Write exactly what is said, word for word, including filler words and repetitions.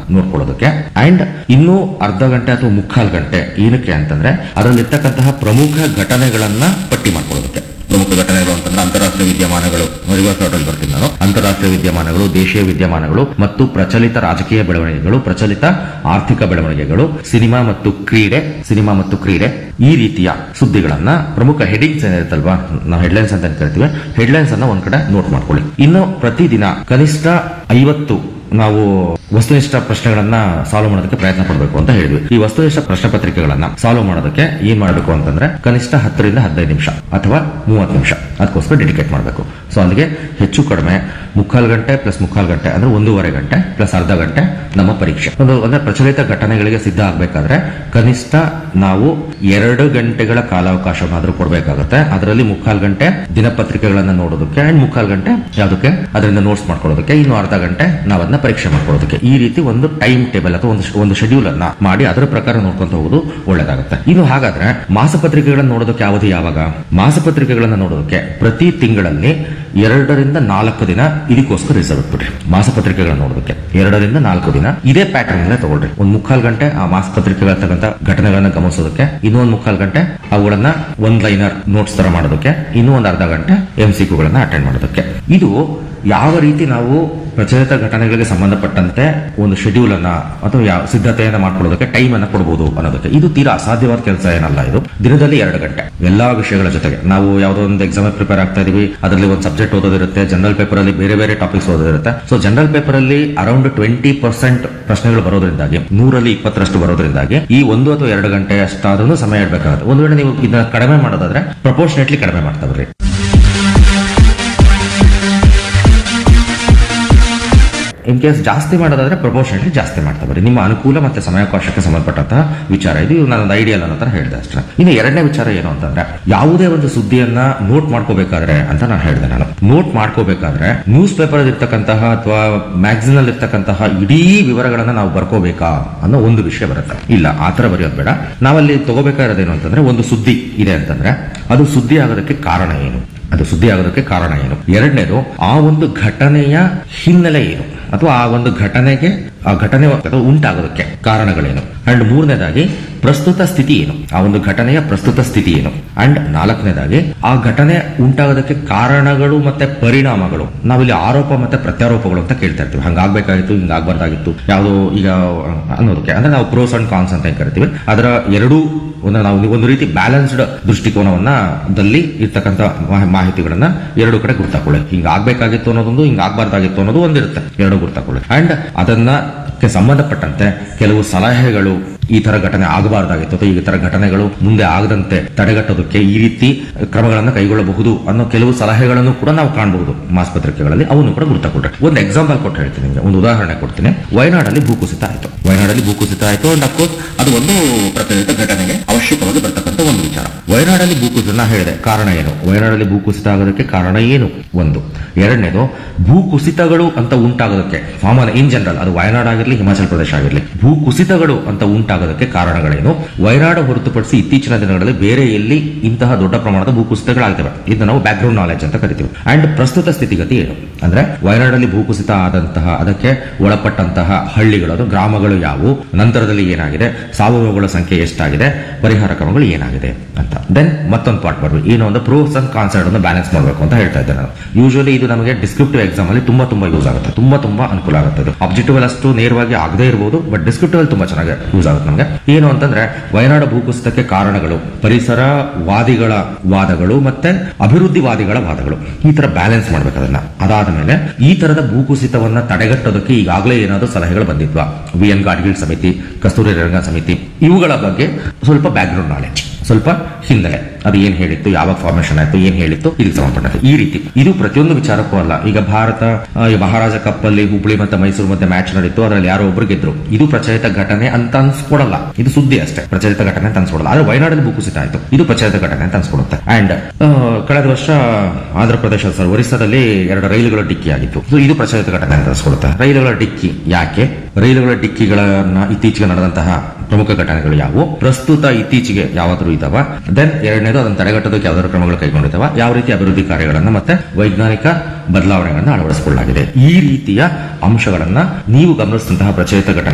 ನೋಡ್ಕೊಳ್ಳೋದಕ್ಕೆ. And ಇನ್ನು ಅರ್ಧ ಗಂಟೆ ಅಥವಾ ಮುಕ್ಕಾಲು ಗಂಟೆ ಏನಕ್ಕೆ ಅಂತಂದ್ರೆ ಅದರಲ್ಲಿರ್ತಕ್ಕಂತಹ ಪ್ರಮುಖ ಘಟನೆಗಳನ್ನ ಪಟ್ಟಿ ಮಾಡ್ಕೊಳ್ಳೋದಕ್ಕೆ. ಪ್ರಮುಖ ಘಟನೆಗಳು ಅಂತಂದ್ರೆ ಅಂತಾರಾಷ್ಟ್ರೀಯ ವಿದ್ಯಮಾನಗಳು, ರಿವರ್ಸ್ ಆರ್ಡರ್ ಬರ್ತೀನಿ ನಾನು, ಅಂತಾರಾಷ್ಟ್ರೀಯ ವಿದ್ಯಮಾನಗಳು, ದೇಶೀಯ ವಿದ್ಯಮಾನಗಳು ಮತ್ತು ಪ್ರಚಲಿತ ರಾಜಕೀಯ ಬೆಳವಣಿಗೆಗಳು, ಪ್ರಚಲಿತ ಆರ್ಥಿಕ ಬೆಳವಣಿಗೆಗಳು, ಸಿನಿಮಾ ಮತ್ತು ಕ್ರೀಡೆ ಸಿನಿಮಾ ಮತ್ತು ಕ್ರೀಡೆ ಈ ರೀತಿಯ ಸುದ್ದಿಗಳನ್ನ, ಪ್ರಮುಖ ಹೆಡಿಂಗ್ಸ್ ಏನಿರುತ್ತಲ್ವಾ, ನಾವು ಹೆಡ್ಲೈನ್ಸ್ ಅಂತ ಕರಿತೀವಿ, ಹೆಡ್ಲೈನ್ಸ್ ಅನ್ನ ಒಂದ್ ಕಡೆ ನೋಟ್ ಮಾಡ್ಕೊಳ್ಳಿ. ಇನ್ನು ಪ್ರತಿದಿನ ಕನಿಷ್ಠ ಐವತ್ತು ನಾವು ವಸ್ತುನಿಷ್ಠ ಪ್ರಶ್ನೆಗಳನ್ನ ಸಾಲ್ವ್ ಮಾಡೋದಕ್ಕೆ ಪ್ರಯತ್ನ ಪಡಬೇಕು ಅಂತ ಹೇಳಿದ್ವಿ. ಈ ವಸ್ತುನಿಷ್ಠ ಪ್ರಶ್ನೆ ಪತ್ರಿಕೆಗಳನ್ನ ಸಾಲ್ವ್ ಮಾಡೋದಕ್ಕೆ ಏನ್ ಮಾಡಬೇಕು ಅಂತಂದ್ರೆ ಕನಿಷ್ಠ ಹತ್ತರಿಂದ ಹದಿನೈದು ನಿಮಿಷ ಅಥವಾ ಮೂವತ್ತು ನಿಮಿಷ ಅದಕ್ಕೋಸ್ಕರ ಡೆಡಿಕೇಟ್ ಮಾಡಬೇಕು. ಸೊ ಅಲ್ಲಿಗೆ ಹೆಚ್ಚು ಕಡಿಮೆ ಮುಕ್ಕಾಲು ಗಂಟೆ ಪ್ಲಸ್ ಮುಕ್ಕಾಲು ಗಂಟೆ ಅಂದ್ರೆ ಒಂದೂವರೆ ಗಂಟೆ ಪ್ಲಸ್ ಅರ್ಧ ಗಂಟೆ ನಮ್ಮ ಪರೀಕ್ಷೆ. ಒಂದು ಅಂದ್ರೆ ಪ್ರಚಲಿತ ಘಟನೆಗಳಿಗೆ ಸಿದ್ಧ ಆಗ್ಬೇಕಾದ್ರೆ ಕನಿಷ್ಠ ನಾವು ಎರಡು ಗಂಟೆಗಳ ಕಾಲಾವಕಾಶವನ್ನಾದ್ರೂ ಕೊಡಬೇಕಾಗುತ್ತೆ. ಅದರಲ್ಲಿ ಮುಕ್ಕಾಲು ಗಂಟೆ ದಿನಪತ್ರಿಕೆಗಳನ್ನ ನೋಡೋದಕ್ಕೆ ಅಂಡ್ ಮುಕ್ಕಾಲು ಗಂಟೆ ಯಾವುದಕ್ಕೆ ಅದರಿಂದ ನೋಟ್ಸ್ ಮಾಡ್ಕೊಳ್ಳೋದಕ್ಕೆ, ಇನ್ನು ಅರ್ಧ ಗಂಟೆ ನಾವು ಅದನ್ನ ಪರೀಕ್ಷೆ ಮಾಡ್ಕೊಳ್ಳೋದಕ್ಕೆ. ಈ ರೀತಿ ಒಂದು ಟೈಮ್ ಟೇಬಲ್ ಅಥವಾ ಒಂದು ಒಂದು ಶೆಡ್ಯೂಲ್ ಅನ್ನ ಮಾಡಿ ಅದರ ಪ್ರಕಾರ ನೋಡ್ಕೊಂತ ಹೋಗೋದು ಒಳ್ಳೇದಾಗುತ್ತೆ. ಇನ್ನು ಹಾಗಾದ್ರೆ ಮಾಸಪತ್ರಿಕೆಗಳನ್ನ ನೋಡೋದಕ್ಕೆ ಅವಧಿ ಯಾವಾಗ? ಮಾಸಪತ್ರಿಕೆಗಳನ್ನ ನೋಡೋದಕ್ಕೆ ಪ್ರತಿ ತಿಂಗಳಲ್ಲಿ ಎರಡರಿಂದ ನಾಲ್ಕು ದಿನ ಇದಕ್ಕೋಸ್ಕರ ರಿಸರ್ವ್ ಬಿಡ್ರಿ. ಮಾಸಪತ್ರಿಕೆಗಳನ್ನ ನೋಡೋದಕ್ಕೆ ಎರಡರಿಂದ ನಾಲ್ಕು ದಿನ ಇದೇ ಪ್ಯಾಟರ್ನ್ ಅಲ್ಲೇ ತಗೊಳ್ರಿ. ಒಂದು ಮುಕ್ಕಾಲು ಗಂಟೆ ಆ ಮಾಸಪತ್ರಿಕೆಗಳಂತ ಘಟನೆಗಳನ್ನ ಗಮನಿಸೋದಕ್ಕೆ, ಇನ್ನೊಂದು ಮುಕ್ಕಾಲು ಗಂಟೆ ಅವುಗಳನ್ನ ಒಂದ್ ಲೈನರ್ ನೋಟ್ಸ್ ತರ ಮಾಡೋದಕ್ಕೆ, ಇನ್ನೂ ಒಂದು ಅರ್ಧ ಗಂಟೆ ಎಂ ಸಿ ಕ್ಯೂಗಳನ್ನ ಅಟೆಂಡ್ ಮಾಡೋದಕ್ಕೆ. ಇದು ಯಾವ ರೀತಿ ನಾವು ಪ್ರಚಲಿತ ಘಟನೆಗಳಿಗೆ ಸಂಬಂಧಪಟ್ಟಂತೆ ಒಂದು ಶೆಡ್ಯೂಲ್ ಅನ್ನ ಅಥವಾ ಯಾವ ಸಿದ್ಧತೆಯನ್ನ ಮಾಡ್ಕೊಳ್ಳೋದಕ್ಕೆ ಟೈಮ್ ಅನ್ನ ಕೊಡಬಹುದು ಅನ್ನೋದಕ್ಕೆ. ಇದು ತೀರಾ ಅಸಾಧ್ಯವಾದ ಕೆಲಸ ಏನಲ್ಲ. ಇದು ದಿನದಲ್ಲಿ ಎರಡು ಗಂಟೆ ಎಲ್ಲಾ ವಿಷಯಗಳ ಜೊತೆಗೆ ನಾವು ಯಾವುದೋ ಒಂದು ಎಕ್ಸಾಮ್ ಪ್ರಿಪೇರ್ ಆಗ್ತಾ ಇದೀವಿ, ಅದರಲ್ಲಿ ಒಂದು ಸಬ್ಜೆಕ್ಟ್ ಓದೋದಿರುತ್ತೆ, ಜನರಲ್ ಪೇಪರ್ ಅಲ್ಲಿ ಬೇರೆ ಬೇರೆ ಟಾಪಿಕ್ಸ್ ಓದೋದಿರುತ್ತೆ. ಸೊ ಜನರಲ್ ಪೇಪರ್ ಅಲ್ಲಿ ಅರೌಂಡ್ ಟ್ವೆಂಟಿ ಪರ್ಸೆಂಟ್ ಪ್ರಶ್ನೆಗಳು ಬರೋದ್ರಿಂದಾಗಿ, ನೂರಲ್ಲಿ ಇಪ್ಪತ್ತರಷ್ಟು ಬರೋದ್ರಿಂದಾಗಿ ಈ ಒಂದು ಅಥವಾ ಎರಡು ಗಂಟೆ ಅಷ್ಟಾದ್ರೂ ಸಮಯ ಇಡಬೇಕಾಗುತ್ತೆ. ಒಂದು ವೇಳೆ ನೀವು ಇದನ್ನ ಕಡಿಮೆ ಮಾಡೋದಾದ್ರೆ ಪ್ರಪೋರ್ಷನೇಟ್ಲಿ ಕಡಿಮೆ ಮಾಡ್ತಾ ಬರ್ರಿ. ಇನ್ ಕೇಸ್ ಜಾಸ್ತಿ ಮಾಡೋದಾದ್ರೆ ಪ್ರಪೋರ್ಷನೇಟ್ಲಿ ಜಾಸ್ತಿ ಮಾಡ್ತಾ ಬರ್ರಿ. ನಿಮ್ಮ ಅನುಕೂಲ ಮತ್ತೆ ಸಮಯಾವಕಾಶಕ್ಕೆ ಸಂಬಂಧಪಟ್ಟಂತಹ ವಿಚಾರ ಇದು. ನಾನೊಂದು ಐಡಿಯಲ್ ಅನ್ನೋ ತರ ಹೇಳಿದೆ ಅಷ್ಟೇ. ಇನ್ನು ಎರಡನೇ ವಿಚಾರ ಏನು ಅಂತಂದ್ರೆ ಯಾವುದೇ ಒಂದು ಸುದ್ದಿಯನ್ನ ನೋಟ್ ಮಾಡ್ಕೋಬೇಕಾದ್ರೆ ಅಂತ ನಾನು ಹೇಳಿದೆ. ನಾನು ನೋಟ್ ಮಾಡ್ಕೋಬೇಕಾದ್ರೆ ನ್ಯೂಸ್ ಪೇಪರ್ ಇರ್ತಕ್ಕಂತಹ ಅಥವಾ ಮ್ಯಾಗಝಿನ್ ಅಲ್ಲಿ ಇರ್ತಕ್ಕಂತಹ ಇಡೀ ವಿವರಗಳನ್ನ ನಾವು ಬರ್ಕೋಬೇಕಾ ಅನ್ನೋ ಒಂದು ವಿಷಯ ಬರುತ್ತೆ. ಇಲ್ಲ, ಆತರ ಬರೆಯೋದು ಬೇಡ. ನಾವಲ್ಲಿ ತಗೋಬೇಕಾಗಿರೋದೇನು ಅಂತಂದ್ರೆ ಒಂದು ಸುದ್ದಿ ಇದೆ ಅಂತಂದ್ರೆ ಅದು ಸುದ್ದಿ ಆಗೋದಕ್ಕೆ ಕಾರಣ ಏನು, ಅದು ಸುದ್ದಿ ಆಗೋದಕ್ಕೆ ಕಾರಣ ಏನು. ಎರಡನೇದು ಆ ಒಂದು ಘಟನೆಯ ಹಿನ್ನೆಲೆ ಏನು ಅಥವಾ ಆ ಒಂದು ಘಟನೆಗೆ ಆ ಘಟನೆ ಉಂಟಾಗೋದಕ್ಕೆ ಕಾರಣಗಳೇನು. ಅಂಡ್ ಮೂರನೇದಾಗಿ ಪ್ರಸ್ತುತ ಸ್ಥಿತಿ ಏನು, ಆ ಒಂದು ಘಟನೆಯ ಪ್ರಸ್ತುತ ಸ್ಥಿತಿ ಏನು. ಅಂಡ್ ನಾಲ್ಕನೇದಾಗಿ ಆ ಘಟನೆ ಉಂಟಾಗೋದಕ್ಕೆ ಕಾರಣಗಳು ಮತ್ತೆ ಪರಿಣಾಮಗಳು. ನಾವಿಲ್ಲಿ ಆರೋಪ ಮತ್ತೆ ಪ್ರತ್ಯಾರೋಪಗಳು ಅಂತ ಕೇಳ್ತಾ ಇರ್ತೀವಿ. ಹಂಗಾಗ್ಬೇಕಾಗಿತ್ತು, ಹಿಂಗಾಗ್ಬಾರ್ದಾಗಿತ್ತು, ಯಾವುದು ಈಗ ಅನ್ನೋದಕ್ಕೆ ಅಂದ್ರೆ ನಾವು ಪ್ರೋಸ್ ಅಂಡ್ ಕಾನ್ಸ್ ಅಂತ ಕರಿತೀವಿ. ಅದರ ಎರಡೂ ಒಂದು ನಾವು ಒಂದು ರೀತಿ ಬ್ಯಾಲೆನ್ಸ್ಡ್ ದೃಷ್ಟಿಕೋನವನ್ನ ದಲ್ಲಿ ಇರ್ತಕ್ಕಂಥ ಮಾಹಿತಿಗಳನ್ನ ಎರಡು ಕಡೆ ಗುರ್ತಾಕೊಳ್ಳಿ. ಹಿಂಗ ಆಗ್ಬೇಕಾಗಿತ್ತು ಅನ್ನೋದೊಂದು, ಹಿಂಗ ಆಗ್ಬಾರ್ದಾಗಿತ್ತು ಅನ್ನೋದು ಒಂದಿರುತ್ತೆ, ಎರಡು ಗುರ್ತಾಕೊಳ್ಳಿ. ಅಂಡ್ ಅದನ್ನ ಸಂಬಂಧಪಟ್ಟಂತೆ ಕೆಲವು ಸಲಹೆಗಳು, ಈ ತರ ಘಟನೆ ಆಗಬಾರ್ದಾಗಿತ್ತು ಅಥವಾ ಈ ತರ ಘಟನೆಗಳು ಮುಂದೆ ಆಗದಂತೆ ತಡೆಗಟ್ಟೋದಕ್ಕೆ ಈ ರೀತಿ ಕ್ರಮಗಳನ್ನು ಕೈಗೊಳ್ಳಬಹುದು ಅನ್ನೋ ಕೆಲವು ಸಲಹೆಗಳನ್ನು ಕೂಡ ನಾವು ಕಾಣಬಹುದು ಮಾಸಪತ್ರಿಕೆಗಳಲ್ಲಿ. ಅವನ್ನು ಕೂಡ ಗುರುತಾಕೊಟ್ರೆ ಒಂದು ಎಕ್ಸಾಂಪಲ್ ಕೊಟ್ಟು ಹೇಳ್ತೀನಿ ನಿಮಗೆ, ಒಂದು ಉದಾಹರಣೆ ಕೊಡ್ತೀನಿ. ವಯನಾಡಲ್ಲಿ ಭೂಕುಸಿತ ಆಯಿತು. ವಯನಾಡಲ್ಲಿ ಭೂಕುಸಿತ ಆಯಿತು ಅಂಡ್ ಅಫ್ಕೋರ್ಸ್ ಅದು ಒಂದು ಪ್ರಚಲಿತ ಘಟನೆಗೆ ಅವಶ್ಯಕವಾಗಿ ಬರ್ತಕ್ಕಂಥ ಒಂದು ವಿಚಾರ. ವಯನಾಡಲ್ಲಿ ಭೂಕುಸಿತ ಹೇಳಿದೆ, ಕಾರಣ ಏನು? ವಯನಾಡಲ್ಲಿ ಭೂಕುಸಿತ ಆಗೋದಕ್ಕೆ ಕಾರಣ ಏನು? ಒಂದು. ಎರಡನೇದು, ಭೂಕುಸಿತಗಳು ಅಂತ ಉಂಟಾಗೋದಕ್ಕೆ ಸಾಮಾನ್ಯ ಇನ್ ಜನರಲ್, ಅದು ವಯನಾಡ್ ಆಗಿರ್ಲಿ ಹಿಮಾಚಲ ಪ್ರದೇಶ ಆಗಿರ್ಲಿ, ಭೂಕುಸಿತಗಳು ಅಂತ ಉಂಟಾಗೋದಕ್ಕೆ ಕಾರಣಗಳೇನು? ವಯನಾಡು ಹೊರತುಪಡಿಸಿ ಇತ್ತೀಚಿನ ದಿನಗಳಲ್ಲಿ ಬೇರೆ ಎಲ್ಲಿ ಇಂತಹ ದೊಡ್ಡ ಪ್ರಮಾಣದ ಭೂಕುಸಿತಗಳಾಗ್ತವೆ? ಇದನ್ನ ನಾವು ಬ್ಯಾಕ್ ಗ್ರೌಂಡ್ ನಾಲೆಜ್ ಅಂತ ಕರಿತೀವಿ. ಅಂಡ್ ಪ್ರಸ್ತುತ ಸ್ಥಿತಿಗತಿ ಏನು ಅಂದ್ರೆ ವಯನಾಡಲ್ಲಿ ಭೂಕುಸಿತ ಆದಂತಹ ಅದಕ್ಕೆ ಒಳಪಟ್ಟಂತಹ ಹಳ್ಳಿಗಳು ಅದು ಗ್ರಾಮಗಳು ಯಾವುವು, ನಂತರದಲ್ಲಿ ಏನಾಗಿದೆ, ಸಾವಯವಗಳ ಸಂಖ್ಯೆ ಎಷ್ಟಾಗಿದೆ, ಪರಿಹಾರ ಕ್ರಮಗಳು ಏನಾಗಿದೆ ಅಂತ. ದೆನ್ ಮತ್ತೊಂದು ಪಾರ್ಟ್ ಬರ್ವಿ, ಏನು ಅಂದ್ರೆ ಪ್ರೋಸ್ ಅಂಡ್ ಕಾನ್ಸ್ ಅನ್ನು ಬ್ಯಾಲೆನ್ಸ್ ಮಾಡಬೇಕು ಅಂತ ಹೇಳ್ತಾ ಇದ್ದೆ ನಾನು. ಯೂಶುವಲಿ ಇದು ನಮಗೆ ಡಿಸ್ಕ್ರಿಪ್ಟಿವ್ ಎಕ್ಸಾಮ್ ಅಲ್ಲಿ ತುಂಬಾ ತುಂಬಾ ಯೂಸ್ ಆಗುತ್ತೆ, ತುಂಬಾ ತುಂಬಾ ಅನುಕೂಲ ಆಗುತ್ತೆ. ಇದು ಆಬ್ಜೆಕ್ಟಿವ್ ಅಲ್ಲಿ ಅಷ್ಟು ನೇರವಾಗಿ ಆಗದೇ ಇರಬಹುದು, ಬಟ್ ಡಿಸ್ಕ್ರಿಪ್ಟಿವ್ ಅಲ್ಲಿ ತುಂಬಾ ಚೆನ್ನಾಗಿ ಯೂಸ್ ಆಗುತ್ತೆ ನಮಗೆ. ಏನು ಅಂತಂದ್ರೆ ವಯನಾಡು ಭೂಕುಸಿತಕ್ಕೆ ಕಾರಣಗಳು, ಪರಿಸರ ವಾದಿಗಳ ವಾದಗಳು ಮತ್ತೆ ಅಭಿವೃದ್ಧಿವಾದಿಗಳ ವಾದಗಳು, ಈ ತರ ಬ್ಯಾಲೆನ್ಸ್ ಮಾಡ್ಬೇಕು ಅದನ್ನ. ಅದಾದ ಮೇಲೆ ಈ ತರದ ಭೂಕುಸಿತವನ್ನ ತಡೆಗಟ್ಟೋದಕ್ಕೆ ಈಗಾಗಲೇ ಏನಾದರೂ ಸಲಹೆಗಳು ಬಂದಿದ್ವಾ? ವಿ ಎನ್ ಗಾಡ್ಗಿಲ್ ಸಮಿತಿ, ಕಸ್ತೂರಿ ರಂಗನ್ ಸಮಿತಿ, ಇವುಗಳ ಬಗ್ಗೆ ಸ್ವಲ್ಪ ಬ್ಯಾಕ್ ಗ್ರೌಂಡ್ ನಾಲೆಜ್, ಸ್ವಲ್ಪ ಹಿನ್ನೆಲೆ, ಅದು ಏನ್ ಹೇಳಿತ್ತು, ಯಾವಾಗ ಫಾರ್ಮೇಶನ್ ಆಯ್ತು, ಏನ್ ಹೇಳಿತ್ತು, ಇಲ್ಲಿ ಸಂಬಂಧಪಟ್ಟಂತೆ ಈ ರೀತಿ. ಇದು ಪ್ರತಿಯೊಂದು ವಿಚಾರಕ್ಕೂ ಅಲ್ಲ. ಈಗ ಭಾರತ ಮಹಾರಾಜ ಕಪ್ ಅಲ್ಲಿ ಹುಬ್ಳಿ ಮತ್ತೆ ಮೈಸೂರು ಮತ್ತೆ ಮ್ಯಾಚ್ ನಡೀತು, ಅದ್ರಲ್ಲಿ ಯಾರೋ ಒಬ್ರು ಗೆದ್ರು, ಇದು ಪ್ರಚಲಿತ ಘಟನೆ ಅಂತ ಅನ್ಸ್ಕೊಡಲ್ಲ, ಇದು ಸುದ್ದಿ ಅಷ್ಟೇ, ಪ್ರಚಲಿತ ಘಟನೆ ಅಂತ ಅನ್ಸ್ಕೊಡಲ್ಲ. ಆದ್ರೆ ವಯನಾಡಲ್ಲಿ ಭೂಕುಸಿತ ಆಯ್ತು, ಇದು ಪ್ರಚಲಿತ ಘಟನೆ ಅಂತ ಅನ್ಸ್ಕೊಡುತ್ತೆ. ಅಂಡ್ ಕಳೆದ ವರ್ಷ ಆಂಧ್ರ ಪ್ರದೇಶ ಸರ್ ಒರಿಸ್ಸಾದಲ್ಲಿ ಎರಡು ರೈಲುಗಳ ಡಿಕ್ಕಿ ಆಗಿತ್ತು, ಇದು ಪ್ರಚಲಿತ ಘಟನೆ ಅಂತ ಅನ್ಸ್ಕೊಡುತ್ತೆ. ರೈಲುಗಳ ಡಿಕ್ಕಿ ಯಾಕೆ? ರೈಲುಗಳ ಡಿಕ್ಕಿಗಳನ್ನ ಇತ್ತೀಚೆಗೆ ನಡೆದಂತಹ ಪ್ರಮುಖ ಘಟನೆಗಳು ಯಾವುವು, ಪ್ರಸ್ತುತ ಇತ್ತೀಚೆಗೆ ಯಾವಾದರೂ ಇದಾವ, ದೆನ್ ಎರಡನೇದು ಅದನ್ನು ತಡೆಗಟ್ಟೋದಕ್ಕೆ ಯಾವ್ದಾದ್ರು ಕ್ರಮಗಳು ಕೈಗೊಂಡಿದ್ದಾವ, ಯಾವ ರೀತಿ ಅಭಿವೃದ್ಧಿ ಕಾರ್ಯಗಳನ್ನ ಮತ್ತೆ ವೈಜ್ಞಾನಿಕ ಬದಲಾವಣೆಗಳನ್ನ ಅಳವಡಿಸಿಕೊಳ್ಳಲಾಗಿದೆ. ಈ ರೀತಿಯ ಅಂಶಗಳನ್ನ ನೀವು ಗಮನಿಸಿದಂತಹ ಪ್ರಚಲಿತ ಘಟನೆ